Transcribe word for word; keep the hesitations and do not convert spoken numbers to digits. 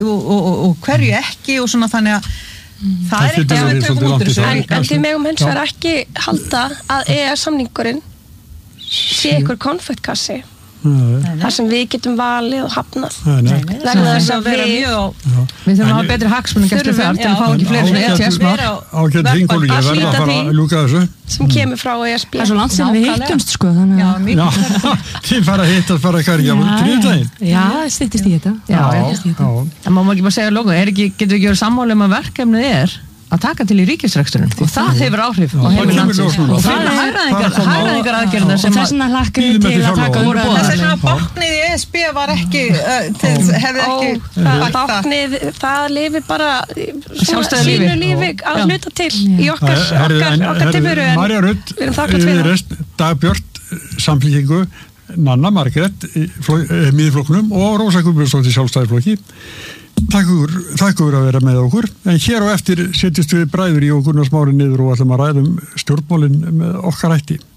og, og, og hverju ekki og svona þannig að mm. það er ekki að við tökum út þessu. En, en því megum hins vegar ekki halda að E E S-samningurinn sé ykkur konfektkassi. Það sem við getum valið og hafnað. Vegna þess að við við þurfum að hafa betri hagsmunum gestur þar til að fá ekki fleiri svona E T S-mál. Ágætt þingkólu, ég verð að fara að ljúka þessu. Sem kemur frá E S B. Það er svo langt sem við hittumst sko, þannig að... Já, þið fara að hittast bara hverja þriðdaginn. Já, styttist í þetta. Já, já. Það má ekki bara segja lóku, getur við ekki verið sammála um að verkefnið er að taka til í ríkisreksturinn og það hefur áhrif á heimil landsins og það er hagræðingar aðgerðina sem að þessna hlakkið til að taka úr þess að svona báknið í E S B var ekki hefði ekki báknið, það lifir bara sínu lífi að hluta til í okkar okkar tilveru en Marja Rutt, Viðreisn, Dagbjört Samfylkingu, Nanna Margrét miðflokknum og Rósa Guðbjörnsdóttir Sjálfstæðisflokki. Takk fyrir að vera með okkur, en hér á eftir setjumst við bræður í okkur og Smári niður og ætlum að ræðum stjórnmálin með okkar hætti.